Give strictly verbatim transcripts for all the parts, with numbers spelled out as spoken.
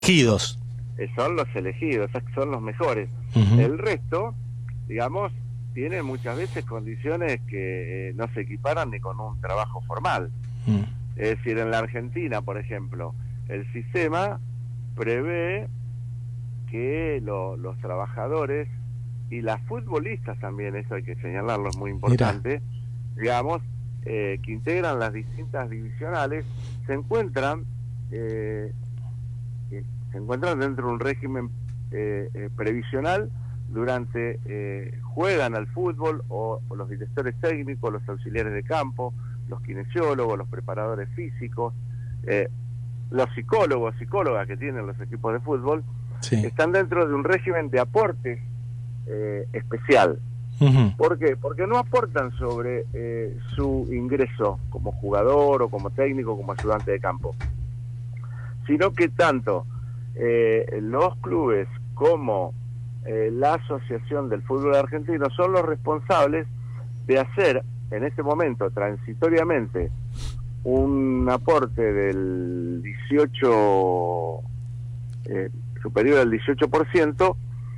Elegidos. Eh, son los elegidos, son los mejores. Uh-huh. El resto, digamos, tiene muchas veces condiciones que eh, no se equiparan ni con un trabajo formal. Uh-huh. Es decir, en la Argentina, por ejemplo, el sistema prevé que lo, los trabajadores y las futbolistas también, eso hay que señalarlo, es muy importante, Mira. digamos, eh, que integran las distintas divisionales, se encuentran eh, eh, se encuentran dentro de un régimen eh, eh, previsional durante, eh, juegan al fútbol, o, o los directores técnicos, los auxiliares de campo, los kinesiólogos, los preparadores físicos, eh, los psicólogos, psicólogas que tienen los equipos de fútbol, sí. están dentro de un régimen de aportes eh, especial. Uh-huh. ¿Por qué? Porque no aportan sobre eh, su ingreso como jugador o como técnico, como ayudante de campo, sino que tanto eh, los clubes como eh, la Asociación del Fútbol Argentino son los responsables de hacer en este momento transitoriamente un aporte del dieciocho, eh, superior al dieciocho por ciento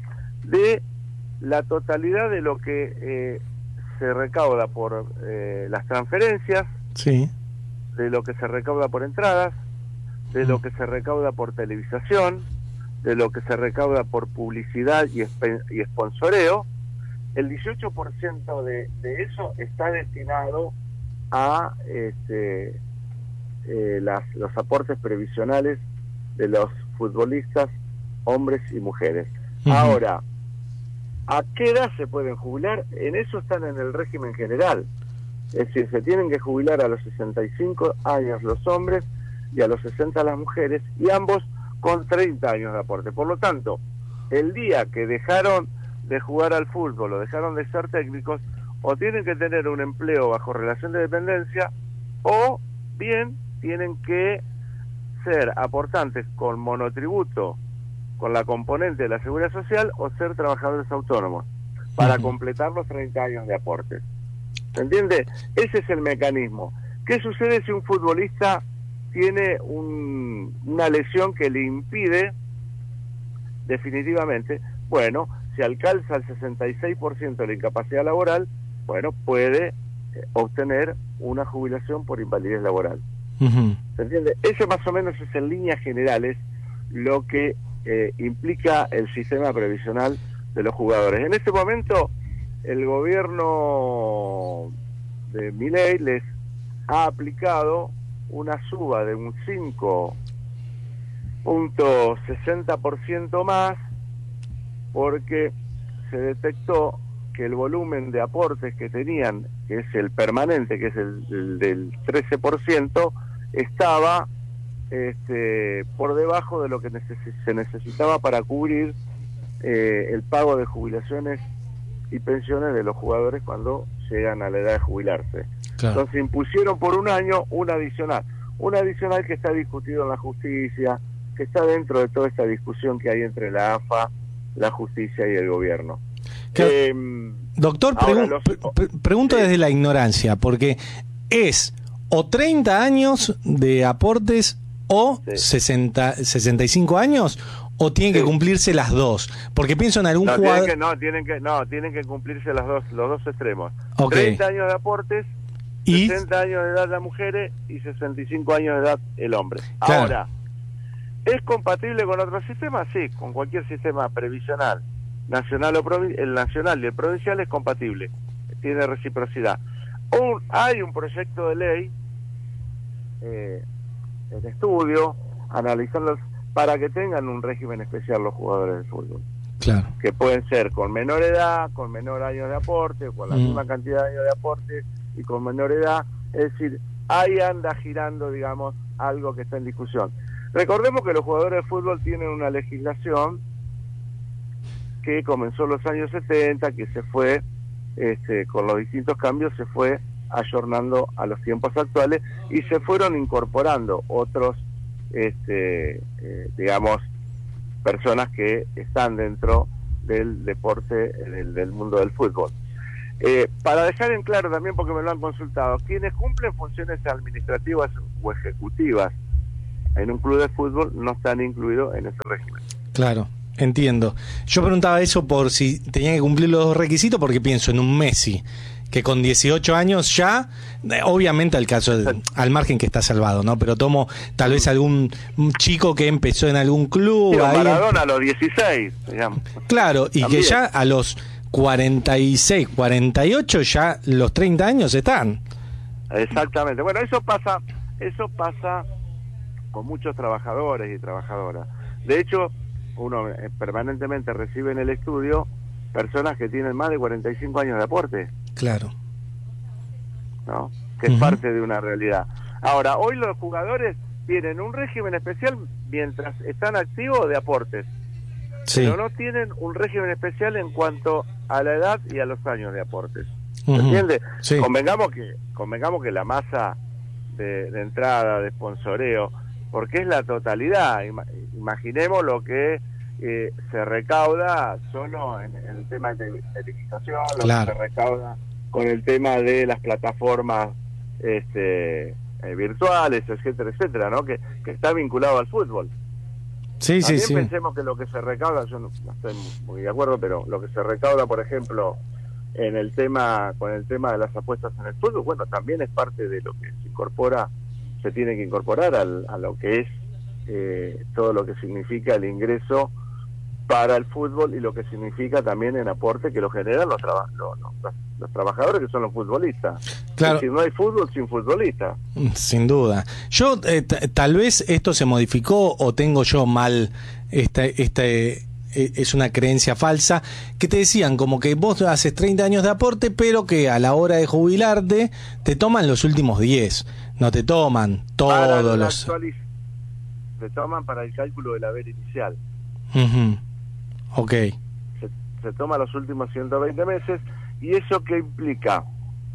de la totalidad de lo que eh, se recauda por eh, las transferencias, sí. de lo que se recauda por entradas, de lo que se recauda por televisación, de lo que se recauda por publicidad y, y sponsoreo. El dieciocho por ciento de, de eso está destinado a este, eh, las, los aportes previsionales de los futbolistas, hombres y mujeres. Uh-huh. Ahora, ¿a qué edad se pueden jubilar? En eso están en el régimen general. Es decir, se tienen que jubilar a los sesenta y cinco años los hombres y a los sesenta las mujeres, y ambos con treinta años de aporte. Por lo tanto, el día que dejaron de jugar al fútbol o dejaron de ser técnicos, o tienen que tener un empleo bajo relación de dependencia, o bien tienen que ser aportantes con monotributo, con la componente de la seguridad social, o ser trabajadores autónomos, para uh-huh. completar los treinta años de aportes. ¿Se entiende? Ese es el mecanismo. ¿Qué sucede si un futbolista tiene un, una lesión que le impide definitivamente? Bueno, si alcanza el sesenta y seis por ciento de la incapacidad laboral, bueno, puede eh, obtener una jubilación por invalidez laboral. Uh-huh. ¿Se entiende? Ese más o menos es en líneas generales lo que eh, implica el sistema previsional de los jugadores. En este momento, el gobierno de Milei les ha aplicado una suba de un cinco punto sesenta por ciento más, porque se detectó que el volumen de aportes que tenían, que es el permanente, que es el, el del trece por ciento, estaba este, por debajo de lo que neces- se necesitaba para cubrir eh, el pago de jubilaciones y pensiones de los jugadores cuando llegan a la edad de jubilarse. Claro. Entonces impusieron por un año una adicional, una adicional que está discutido en la justicia, que está dentro de toda esta discusión que hay entre la A F A, la justicia y el gobierno. Claro. Eh, Doctor, pregu- los, pre- pregunto sí. desde la ignorancia, porque es o treinta años de aportes o sí. sesenta, sesenta y cinco años, o tienen sí. que cumplirse las dos, porque pienso en algún no, jugador... Tienen que, no, tienen que, no, tienen que cumplirse las dos, los dos extremos. Okay. treinta años de aportes, ¿Y? sesenta años de edad las mujeres y sesenta y cinco años de edad el hombre. Claro. Ahora, ¿es compatible con otros sistemas? Sí, con cualquier sistema previsional, nacional o provi- el nacional y el provincial es compatible, tiene reciprocidad. Un, hay un proyecto de ley eh, en estudio, analizando para que tengan un régimen especial los jugadores de fútbol. Claro. Que pueden ser con menor edad, con menor años de aporte, con la mm. misma cantidad de años de aporte y con menor edad. Es decir, ahí anda girando, digamos, algo que está en discusión. Recordemos que los jugadores de fútbol tienen una legislación que comenzó en los años setenta, que se fue, este, con los distintos cambios, se fue ayornando a los tiempos actuales y se fueron incorporando otros, este, eh, digamos, personas que están dentro del deporte, del, del mundo del fútbol. Eh, para dejar en claro también, porque me lo han consultado, quienes cumplen funciones administrativas o ejecutivas en un club de fútbol no están incluidos en ese régimen. Claro, entiendo. Yo preguntaba eso por si tenían que cumplir los dos requisitos, porque pienso en un Messi que con dieciocho años ya, eh, obviamente al caso de, al margen que está salvado, ¿no? Pero tomo tal vez algún chico que empezó en algún club. Sí, ahí, Maradona a los dieciséis, digamos. Claro, y También. que ya a los cuarenta y seis, cuarenta y ocho ya los treinta años están. Exactamente. Bueno, eso pasa, eso pasa con muchos trabajadores y trabajadoras. De hecho, uno eh, permanentemente recibe en el estudio personas que tienen más de cuarenta y cinco años de aporte. Claro. ¿No? Que es Uh-huh. parte de una realidad. Ahora, hoy los jugadores tienen un régimen especial mientras están activos de aportes, Sí. pero no tienen un régimen especial en cuanto a la edad y a los años de aportes. Uh-huh. ¿Entiendes? Sí. Convengamos que convengamos que la masa de, de entrada, de sponsoreo, porque es la totalidad. Ima- imaginemos lo que eh, se recauda solo en, en el tema de televisación, lo Claro. que se recauda con el tema de las plataformas este, eh, virtuales, etcétera, etcétera, ¿no? Que, que está vinculado al fútbol. Sí, sí, También sí. pensemos que lo que se recauda, yo no, no estoy muy de acuerdo, pero lo que se recauda, por ejemplo, en el tema, con el tema de las apuestas en el fútbol, bueno, también es parte de lo que se incorpora, se tiene que incorporar al, a lo que es eh, todo lo que significa el ingreso para el fútbol y lo que significa también en aporte que lo generan los, traba, los, los, los trabajadores que son los futbolistas. Claro. Es decir, no hay fútbol sin futbolistas. Sin duda. Yo eh, t- tal vez esto se modificó o tengo yo mal esta, esta eh, es una creencia falsa, que te decían como que vos haces treinta años de aporte, pero que a la hora de jubilarte te toman los últimos diez, no te toman Para todos la los... actualiz- se toman para el cálculo del haber inicial. Uh-huh. Ok. Se, se toma los últimos ciento veinte meses, y eso que implica,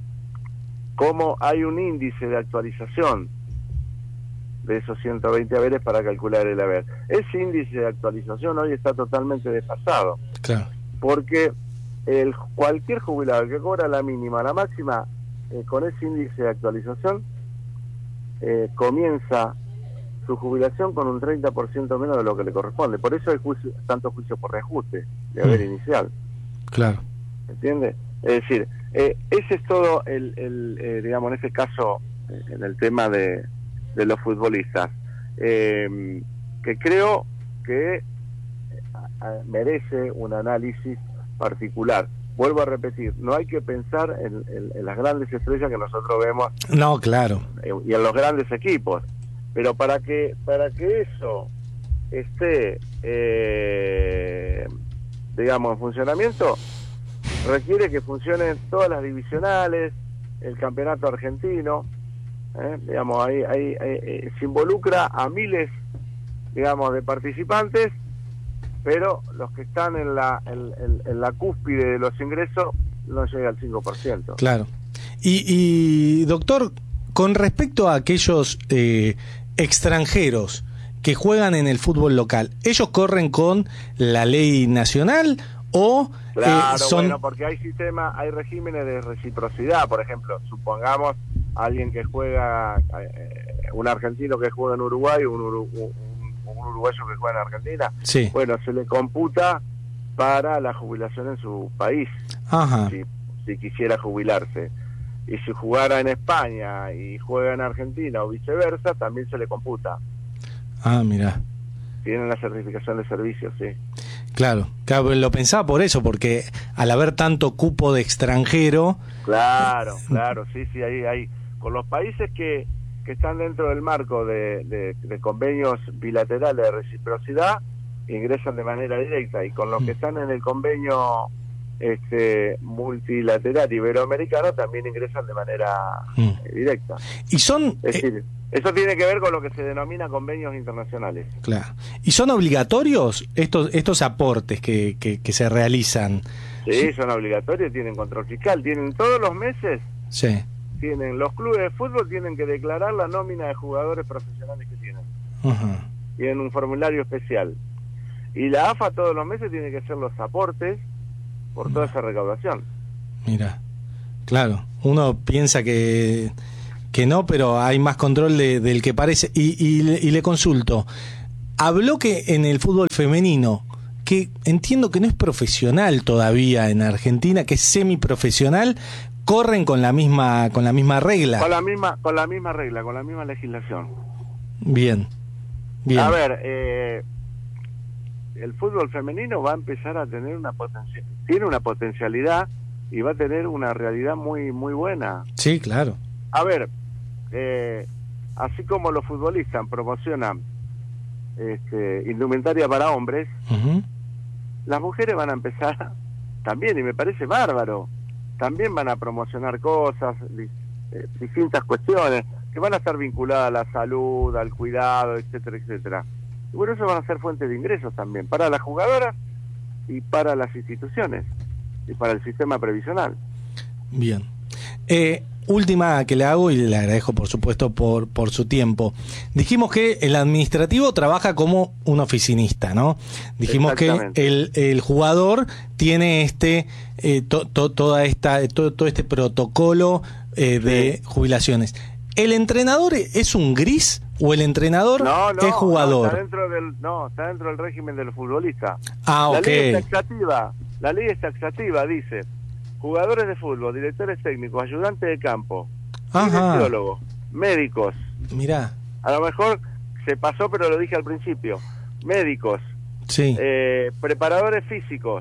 como hay un índice de actualización de esos ciento veinte haberes para calcular el haber. Ese índice de actualización hoy está totalmente desfasado, Claro. porque el cualquier jubilado que cobra la mínima, la máxima, eh, con ese índice de actualización, eh, comienza su jubilación con un treinta por ciento menos de lo que le corresponde. Por eso hay juicio, tanto juicio por reajuste de haber Mm. inicial. Claro. ¿Entiendes? Es decir, eh, ese es todo el, el eh, digamos, en ese caso, eh, en el tema de, de los futbolistas, eh, que creo que eh, a, a, merece un análisis particular. Vuelvo a repetir, no hay que pensar en, en, en las grandes estrellas que nosotros vemos No, claro. eh, y en los grandes equipos, pero para que para que eso esté, eh, digamos, en funcionamiento, requiere que funcionen todas las divisionales, el campeonato argentino, ¿eh? digamos, ahí, ahí, ahí eh, se involucra a miles, digamos, de participantes, pero los que están en la en, en, en la cúspide de los ingresos no llega al cinco por ciento. Claro. Y, y doctor, con respecto a aquellos eh, extranjeros que juegan en el fútbol local, ¿ellos corren con la ley nacional o Claro, eh, son... bueno, porque hay sistemas, hay regímenes de reciprocidad. Por ejemplo, supongamos alguien que juega, eh, un argentino que juega en Uruguay, un, uru, un, un uruguayo que juega en Argentina, Sí. bueno, se le computa para la jubilación en su país, Ajá. si, si quisiera jubilarse. Y si jugara en España y juega en Argentina o viceversa, también se le computa. Ah, mira. Tienen la certificación de servicios, sí. Claro, claro, lo pensaba por eso, porque al haber tanto cupo de extranjero... Claro, claro, sí, sí, ahí hay. Con los países que, que están dentro del marco de, de, de convenios bilaterales de reciprocidad, ingresan de manera directa, y con los que están en el convenio este multilateral iberoamericano también ingresan de manera Mm. eh, directa. Y son... Es eh, decir, eso tiene que ver con lo que se denomina convenios internacionales. claro. ¿Y son obligatorios estos estos aportes que, que, que se realizan? Sí, son obligatorios, tienen control fiscal, tienen todos los meses, Sí. tienen los clubes de fútbol tienen que declarar la nómina de jugadores profesionales que tienen. Ajá. Tienen un formulario especial. Y la A F A todos los meses tiene que hacer los aportes por toda esa recaudación. Mira, claro, uno piensa que que no, pero hay más control de, del que parece. Y, y, y le consulto, habló que en el fútbol femenino, que entiendo que no es profesional todavía en Argentina, que es semiprofesional, corren con la misma con la misma regla. Con la misma con la misma regla, con la misma legislación. Bien, bien. A ver, eh, el fútbol femenino va a empezar a tener una potencia, tiene una potencialidad y va a tener una realidad muy muy buena. Sí, claro. A ver, eh, así como los futbolistas promocionan este, indumentaria para hombres, Uh-huh. las mujeres van a empezar también, y me parece bárbaro, también van a promocionar cosas, di- eh, distintas cuestiones, que van a estar vinculadas a la salud, al cuidado, etcétera, etcétera. Y bueno, eso van a ser fuentes de ingresos también, para las jugadoras y para las instituciones, y para el sistema previsional. Bien. Eh, última que le hago, y le agradezco por supuesto por, por su tiempo. Dijimos que el administrativo trabaja como un oficinista, ¿no? Dijimos que Exactamente. el, el jugador tiene este eh, to, to- toda esta todo, todo este protocolo eh, de Sí. jubilaciones. ¿El entrenador es un gris o el entrenador No, no, es jugador? no, está dentro del, no, está dentro del régimen del futbolista. Ah, La ok. ley es taxativa, la ley es taxativa, dice, jugadores de fútbol, directores técnicos, ayudantes de campo, Ajá. kinesiólogos, médicos, Mirá, a lo mejor se pasó pero lo dije al principio, médicos, sí. eh, preparadores físicos,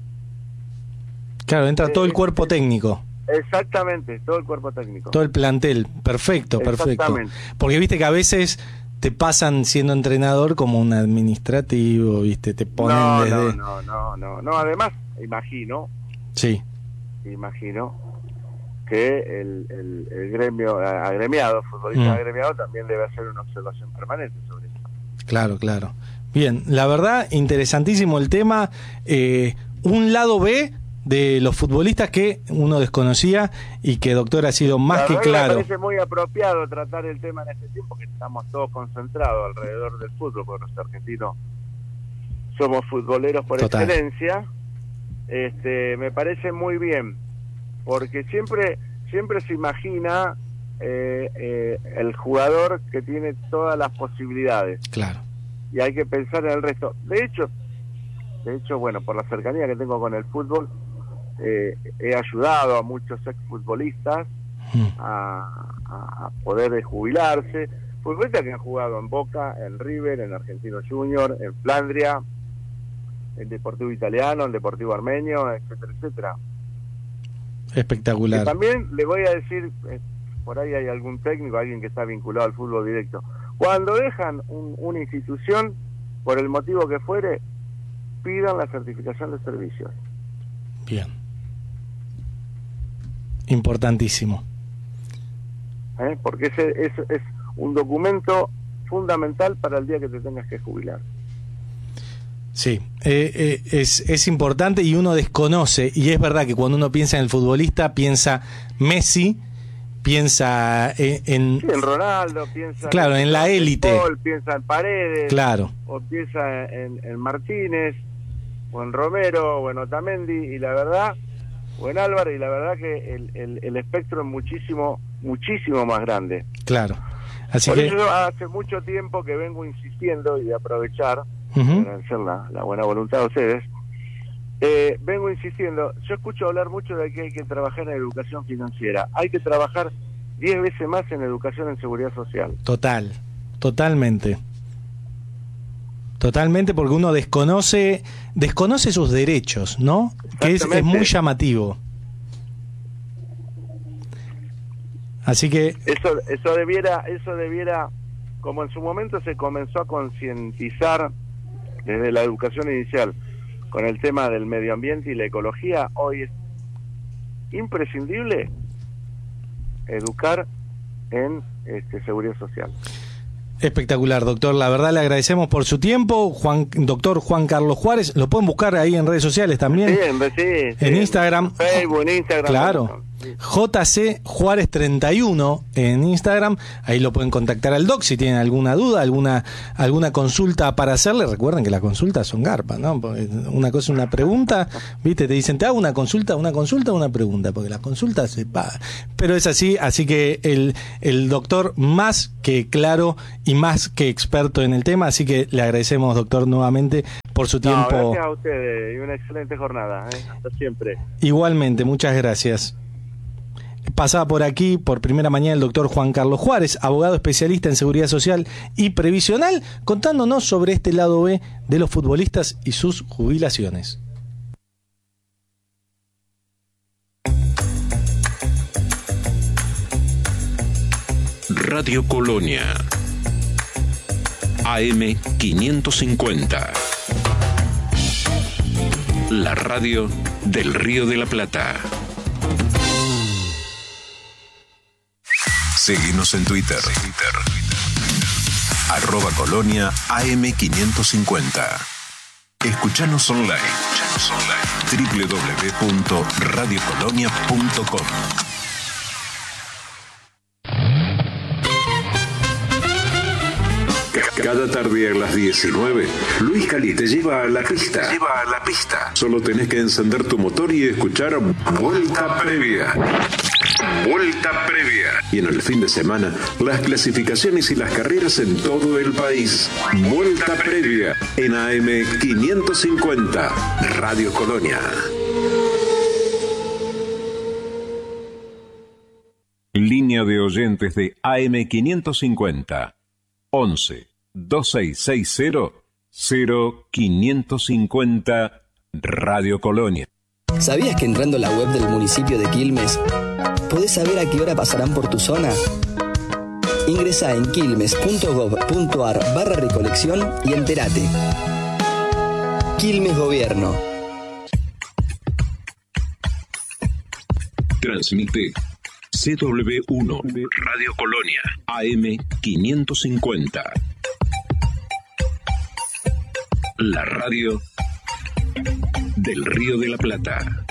Claro, entra todo el eh, cuerpo técnico. exactamente, todo el cuerpo técnico. Todo el plantel, perfecto, perfecto. Exactamente. Porque viste que a veces te pasan siendo entrenador como un administrativo, viste, te ponen No, desde... no, no, no, no, no, además, imagino, Sí, imagino que el, el, el gremio a- agremiado, futbolista Mm. agremiado, también debe hacer una observación permanente sobre eso. claro, claro. Bien, la verdad, interesantísimo el tema. Eh, un lado B de los futbolistas que uno desconocía y que, doctor, ha sido más La que verdad me claro. parece muy apropiado tratar el tema en este tiempo que estamos todos concentrados alrededor del fútbol, porque los argentinos somos futboleros por Total. excelencia. Este, me parece muy bien, porque siempre siempre se imagina eh, eh, el jugador que tiene todas las posibilidades Claro, y hay que pensar en el resto. De hecho, de hecho, bueno, por la cercanía que tengo con el fútbol, eh, he ayudado a muchos exfutbolistas Mm. a, a, a poder jubilarse. Futbolistas que han jugado en Boca, en River, en Argentino Junior, en Flandria, en Deportivo Italiano, en Deportivo Armenio, etcétera, etcétera. Y espectacular. también le voy a decir, eh, por ahí hay algún técnico, alguien que está vinculado al fútbol directo. Cuando dejan un- una institución, por el motivo que fuere, pidan la certificación de servicios. Bien. Importantísimo. ¿eh? Porque ese es, es un documento fundamental para el día que te tengas que jubilar. Sí, eh, eh, es, es importante y uno desconoce, y es verdad que cuando uno piensa en el futbolista, piensa Messi, piensa en... en- Sí, en Ronaldo, piensa Claro, en la élite. Paul, piensa en Paredes, claro, o piensa en, en Martínez, o en Romero, o en Otamendi, y la verdad, o en Álvarez, y la verdad que el, el, el espectro es muchísimo, muchísimo más grande. claro. Así Por que... eso yo hace mucho tiempo que vengo insistiendo, y de aprovechar, Ujú. agradecer la, la buena voluntad de ustedes, eh, vengo insistiendo, yo escucho hablar mucho de que hay que trabajar en educación financiera, hay que trabajar diez veces más en educación en seguridad social. Total, totalmente. Totalmente, porque uno desconoce desconoce sus derechos, ¿no? Que es, es Exactamente. muy llamativo. Así que, Eso, eso debiera, eso debiera, como en su momento se comenzó a concientizar desde la educación inicial con el tema del medio ambiente y la ecología, hoy es imprescindible educar en este, seguridad social. espectacular, doctor. La verdad le agradecemos por su tiempo. Juan, doctor Juan Carlos Juárez, lo pueden buscar ahí en redes sociales también. Sí, en, sí, En sí, Instagram. Facebook, en Instagram. Claro. J C Juárez treinta y uno en Instagram. Ahí lo pueden contactar al doc si tienen alguna duda, alguna alguna consulta para hacerle. Recuerden que las consultas son garpas, ¿no? Una cosa es una pregunta, ¿viste? Te dicen, te hago una consulta, una consulta, una pregunta, porque las consultas se pagan. Pero es así, así que el, el doctor más que claro y más que experto en el tema, así que le agradecemos, doctor, nuevamente por su tiempo. No, gracias a ustedes y una excelente jornada, ¿eh? Hasta siempre. Igualmente, muchas gracias. Pasaba por aquí por primera mañana el doctor Juan Carlos Juárez, abogado especialista en seguridad social y previsional, contándonos sobre este lado B de los futbolistas y sus jubilaciones. Radio Colonia A M quinientos cincuenta, la radio del Río de la Plata. Seguinos en Twitter. Arroba Colonia A M quinientos cincuenta. Escuchanos online. doble u doble u doble u punto radio colonia punto com. Cada tarde a las diecinueve, Luis Cali te lleva a la pista. Lleva a la pista. Solo tenés que encender tu motor y escuchar Vuelta Previa. Vuelta Previa. Y en el fin de semana, las clasificaciones y las carreras en todo el país. Vuelta Previa en A M quinientos cincuenta, Radio Colonia. Línea de oyentes de A M quinientos cincuenta. once, dos seis seis cero, cero quinientos cincuenta, Radio Colonia. ¿Sabías que entrando a la web del municipio de Quilmes podés saber a qué hora pasarán por tu zona? Ingresá en quilmes punto gob punto ar barra recolección y entérate. Quilmes Gobierno. Transmite C W uno, Radio Colonia, A M quinientos cincuenta. La radio del Río de la Plata.